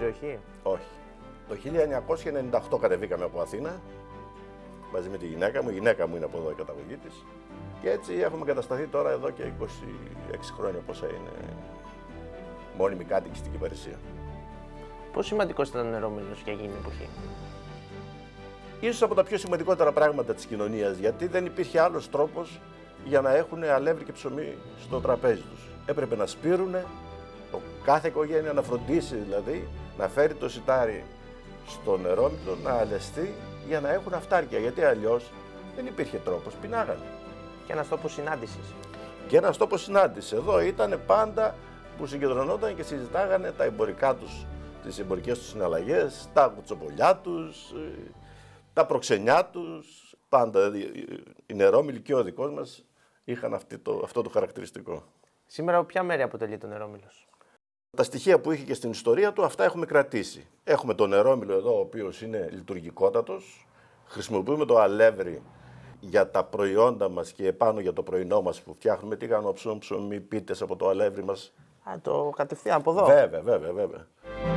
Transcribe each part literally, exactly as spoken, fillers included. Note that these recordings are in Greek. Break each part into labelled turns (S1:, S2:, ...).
S1: περιοχή?
S2: Όχι. Το χίλια εννιακόσια ενενήντα οκτώ κατεβήκαμε από Αθήνα μαζί με τη γυναίκα μου. Η γυναίκα μου είναι από εδώ η καταγωγή της. Και έτσι έχουμε κατασταθεί τώρα εδώ και είκοσι έξι χρόνια πόσα είναι μόνιμοι κάτοικοι στην Κυπαρισία.
S1: Πόσο σημαντικός ήταν ο Νερόμυλος για εκείνη την εποχή?
S2: Ίσως από τα πιο σημαντικότερα πράγματα της κοινωνίας, γιατί δεν υπήρχε άλλος τρόπος για να έχουν αλεύρι και ψωμί στο τραπέζι τους. Έπρεπε να σπείρουν, κάθε οικογένεια να φροντίσει δηλαδή, να φέρει το σιτάρι στο Νερόμυλο, να αλεστεί για να έχουν αυτάρκεια, γιατί αλλιώς δεν υπήρχε τρόπος, πεινάγανε.
S1: Και ένας τόπος συνάντησης.
S2: Και ένας τόπος συνάντησης. Εδώ ήταν πάντα που συγκεντρωνόταν και συζητάγανε τα εμπορικά τους, τις εμπορικές τους συναλλαγές, τα κουτσομπολιά τους, τα προξενιά τους. Πάντα οι Νερόμυλοι και ο δικός μας είχαν αυτή το, αυτό το χαρακτηριστικό.
S1: Σήμερα ποια μέρη αποτελεί το Νερόμυλος?
S2: Τα στοιχεία που είχε και στην ιστορία του, αυτά έχουμε κρατήσει. Έχουμε τον Νερόμυλο εδώ, ο οποίος είναι λειτουργικότατος. Χρησιμοποιούμε το αλεύρι για τα προϊόντα μας και επάνω για το πρωινό μας που φτιάχνουμε. Τηγάνο, ψωμί, ψωμί, πίτες από το αλεύρι μας.
S1: Α, το κατευθείαν από εδώ.
S2: Βέβαια, βέβαια, βέβαια.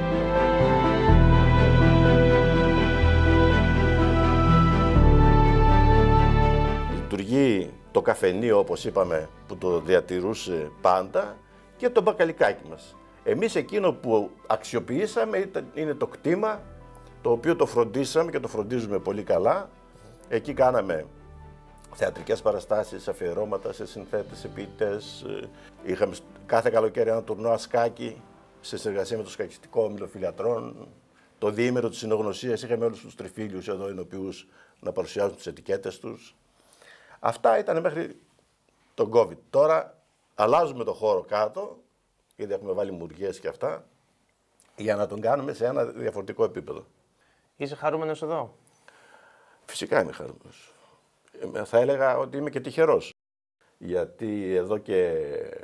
S2: Λειτουργεί το καφενείο, όπως είπαμε, που το διατηρούσε πάντα, και το μπακαλικάκι μας. Εμείς εκείνο που αξιοποιήσαμε είναι το κτήμα, το οποίο το φροντίσαμε και το φροντίζουμε πολύ καλά. Εκεί κάναμε θεατρικές παραστάσεις, αφιερώματα σε συνθέτες, σε ποιητές. Είχαμε κάθε καλοκαίρι ένα τουρνουά σκάκι σε συνεργασία με το Σκακιστικό Όμιλο Φιλιατρών. Το διήμερο της συνογνωσίας είχαμε όλους τους τριφύλιους εδώ ενοποιούς να παρουσιάζουν τις ετικέτες τους. Αυτά ήταν μέχρι τον COVID. Τώρα αλλάζουμε το χώρο κάτω, γιατί έχουμε βάλει μουργές και αυτά, για να τον κάνουμε σε ένα διαφορετικό επίπεδο.
S1: Είσαι χαρούμενος εδώ?
S2: Φυσικά είμαι χαρούμενος. Θα έλεγα ότι είμαι και τυχερός. Γιατί εδώ και